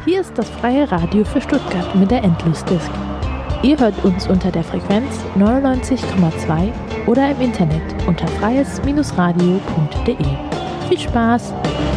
Hier ist das freie Radio für Stuttgart mit der Endlosdisk. Ihr hört uns unter der Frequenz 99,2 oder im Internet unter freies-radio.de. Viel Spaß!